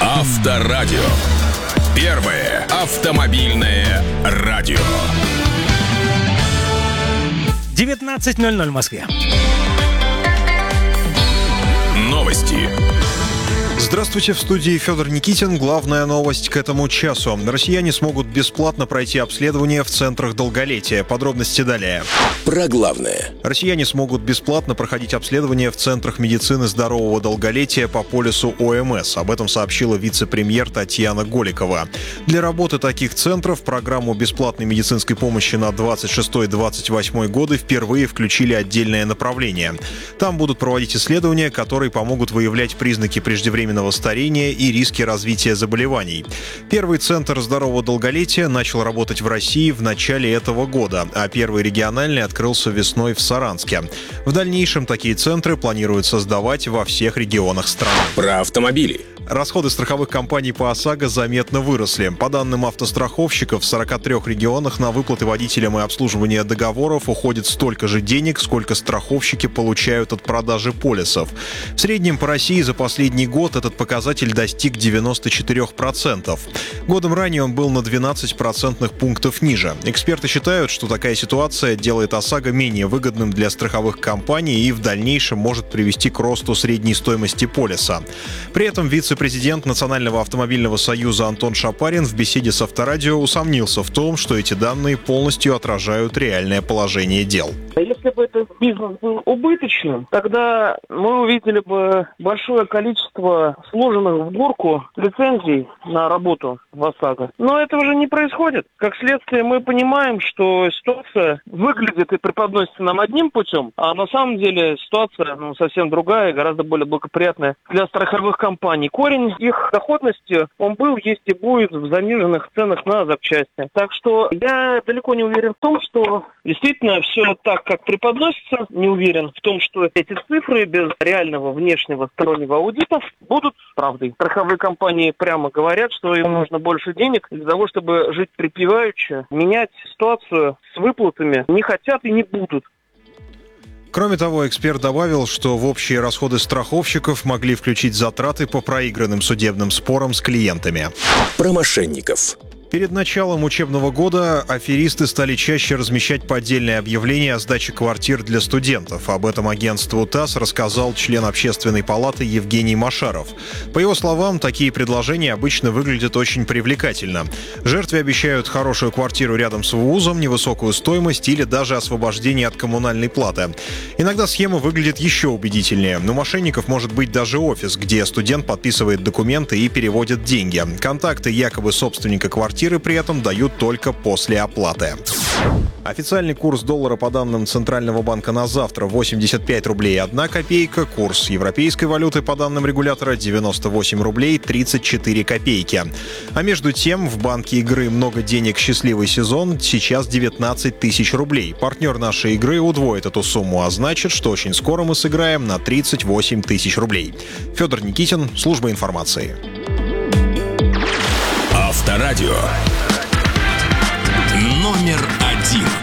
Авторадио. Первое автомобильное радио. 19:00 в Москве. Новости. Здравствуйте, в студии Федор Никитин. Главная новость к этому часу. Россияне смогут бесплатно пройти обследование в центрах долголетия. Подробности далее. Про главное. Россияне смогут бесплатно проходить обследование в центрах медицины здорового долголетия по полису ОМС. Об этом сообщила вице-премьер Татьяна Голикова. Для работы таких центров в программу бесплатной медицинской помощи на 26-28 годы впервые включили отдельное направление. Там будут проводить исследования, которые помогут выявлять признаки преждевременного старения и риски развития заболеваний. Первый центр здорового долголетия начал работать в России в начале этого года, а первый региональный открылся весной в Саранске. В дальнейшем такие центры планируют создавать во всех регионах страны. Про автомобили. Расходы страховых компаний по ОСАГО заметно выросли. По данным автостраховщиков, в 43 регионах на выплаты водителям и обслуживание договоров уходит столько же денег, сколько страховщики получают от продажи полисов. В среднем по России за последний год этот показатель достиг 94%. Годом ранее он был на 12 процентных пунктов ниже. Эксперты считают, что такая ситуация делает ОСАГО менее выгодным для страховых компаний и в дальнейшем может привести к росту средней стоимости полиса. При этом вице-президент Национального автомобильного союза Антон Шапарин в беседе с Авторадио усомнился в том, что эти данные полностью отражают реальное положение дел. Если бы этот бизнес был убыточным, тогда мы увидели бы большое количество сложенных в горку лицензий на работу в ОСАГО. Но этого же не происходит. Как следствие, мы понимаем, что ситуация выглядит и преподносится нам одним путем, а на самом деле ситуация совсем другая и гораздо более благоприятная для страховых компаний. Корень их доходности, он был, есть и будет в заниженных ценах на запчасти. Так что я далеко не уверен в том, что действительно все так, как преподносится. Не уверен в том, что эти цифры без реального внешнего стороннего аудита будут правдой. Страховые компании прямо говорят, что им нужно больше денег для того, чтобы жить припеваючи. Менять ситуацию с выплатами не хотят и не будут. Кроме того, эксперт добавил, что в общие расходы страховщиков могли включить затраты по проигранным судебным спорам с клиентами. Про мошенников. Перед началом учебного года аферисты стали чаще размещать поддельные объявления о сдаче квартир для студентов. Об этом агентству ТАСС рассказал член Общественной палаты Евгений Машаров. По его словам, такие предложения обычно выглядят очень привлекательно. Жертве обещают хорошую квартиру рядом с вузом, невысокую стоимость или даже освобождение от коммунальной платы. Иногда схема выглядит еще убедительнее. У мошенников может быть даже офис, где студент подписывает документы и переводит деньги. Контакты якобы собственника квартиры при этом дают только после оплаты. Официальный курс доллара по данным Центрального банка на завтра 85 рублей 1 копейка. Курс европейской валюты по данным регулятора 98 рублей 34 копейки. А между тем в банке игры «Много денег. Счастливый сезон» сейчас 19 тысяч рублей. Партнер нашей игры удвоит эту сумму, а значит, что очень скоро мы сыграем на 38 тысяч рублей. Федор Никитин, служба информации. Авторадио. Номер 1.